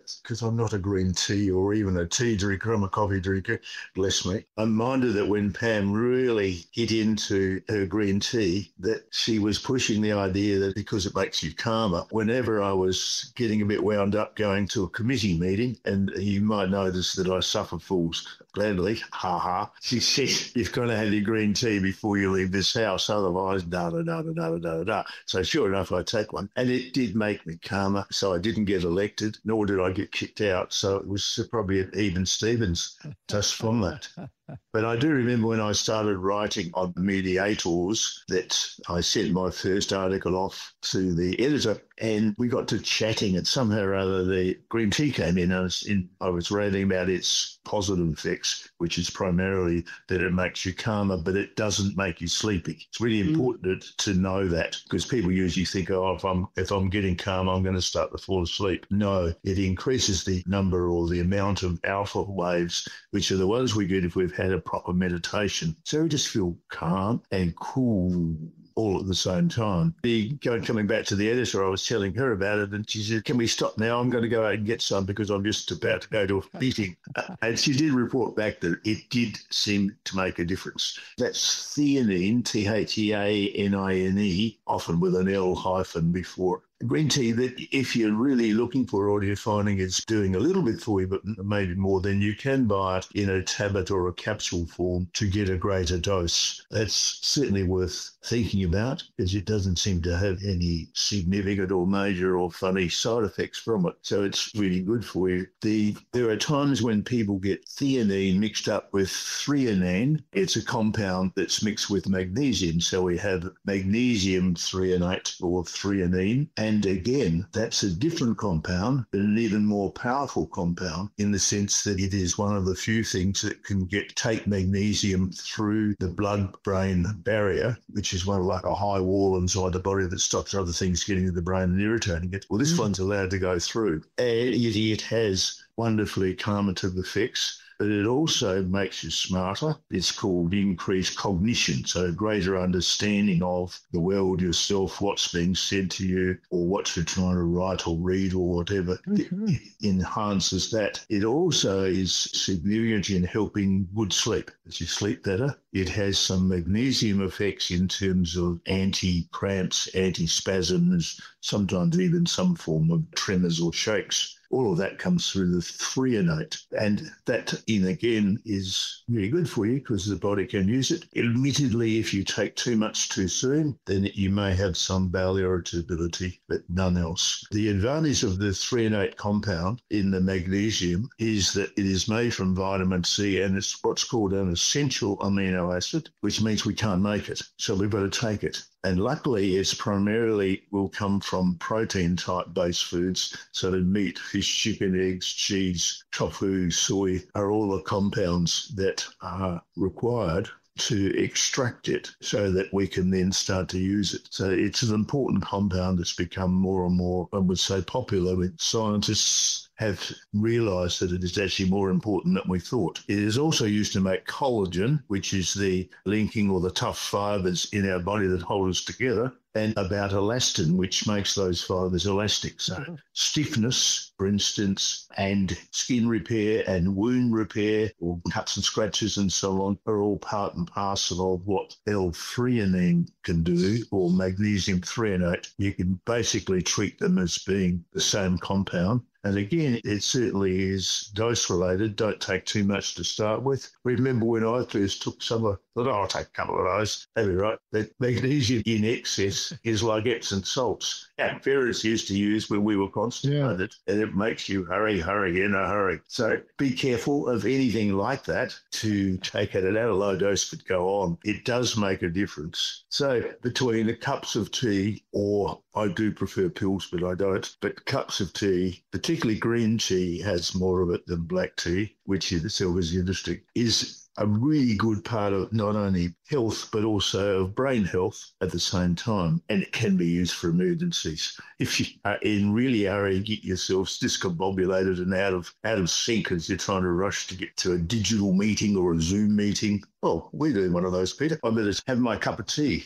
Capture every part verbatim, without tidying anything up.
because I'm not a green tea or even a tea drinker, I'm a coffee drinker, bless me. I'm minded that when Pam really hit into her green tea, that she was pushing the idea that because it makes you calmer, whenever I was getting a bit wound up going to a committee meeting, and you might notice that I suffer fools gladly, ha ha, she said, you've got to have your green tea before you leave this house, otherwise, da da da da da da da. So sure enough, I take one, and it did make me calmer. So I didn't get elected, nor did I get kicked out. So it was probably an even Stevens just from that. But I do remember when I started writing on mediators that I sent my first article off to the editor, and we got to chatting, and somehow or other the green tea came in. I was, in, I was writing about its positive effects, which is primarily that it makes you calmer, but it doesn't make you sleepy. It's really important mm. to know that, because people usually think, oh, if I'm if I'm getting calm, I'm going to start to fall asleep. No, it increases the number or the amount of alpha waves, which are the ones we get if we've had a proper meditation. So we just feel calm and cool all at the same time. The, coming back to the editor, I was telling her about it, and she said, can we stop now? I'm going to go out and get some because I'm just about to go to a meeting. Uh, and she did report back that it did seem to make a difference. That's theanine, T H E A N I N E, often with an L hyphen before. Green tea that if you're really looking for or you're finding it's doing a little bit for you, but maybe more, then you can buy it in a tablet or a capsule form to get a greater dose. That's certainly worth thinking about, because it doesn't seem to have any significant or major or funny side effects from it. So it's really good for you. The There are times when people get theanine mixed up with threonine. It's a compound that's mixed with magnesium. So we have magnesium threonate or threonine. And And again, that's a different compound, but an even more powerful compound in the sense that it is one of the few things that can get take magnesium through the blood-brain barrier, which is one like a high wall inside the body that stops other things getting to the brain and irritating it. Well, this mm. one's allowed to go through. And it, it has wonderfully calmative effects, but it also makes you smarter. It's called increased cognition, so greater understanding of the world, yourself, what's being said to you, or what you're trying to write or read or whatever. Mm-hmm. It enhances that. It also is significant in helping good sleep. As you sleep better, it has some magnesium effects in terms of anti-cramps, anti-spasms, sometimes even some form of tremors or shakes. All of that comes through the threonate. And that, in again, is really good for you because the body can use it. Admittedly, if you take too much too soon, then you may have some bowel irritability, but none else. The advantage of the threonate compound in the magnesium is that it is made from vitamin C, and it's what's called an essential amino acid, which means we can't make it. So we've got to take it. And luckily, it's primarily will come from protein-type based foods. So the meat, fish, chicken, eggs, cheese, tofu, soy are all the compounds that are required to extract it so that we can then start to use it. So it's an important compound that's become more and more, I would say, popular with scientists have realised that it is actually more important than we thought. It is also used to make collagen, which is the linking or the tough fibres in our body that hold us together, and about elastin, which makes those fibres elastic. So mm-hmm. stiffness, for instance, and skin repair and wound repair or cuts and scratches and so on are all part and parcel of what L-threonine can do, or magnesium threonate. You can basically treat them as being the same compound. And again, it certainly is dose-related. Don't take too much to start with. Remember when I first took some of, I thought, oh, I'll take a couple of those. That'd be right. That magnesium in excess is like Epsom salts. Our parents used to use when we were constipated, yeah. and it makes you hurry, hurry, in a hurry. So be careful of anything like that to take it at a low dose but go on. It does make a difference. So between the cups of tea, or I do prefer pills, but I don't, but cups of tea, particularly green tea has more of it than black tea, which in itself is interesting, is a really good part of not only health, but also of brain health at the same time. And it can be used for emergencies. If you are in really hurry, get yourselves discombobulated and out of out of sync as you're trying to rush to get to a digital meeting or a Zoom meeting. Oh, we're doing one of those, Peter. I better have my cup of tea.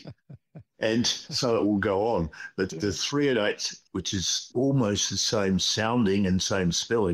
And so it will go on. But the threonate, which is almost the same sounding and same spelling,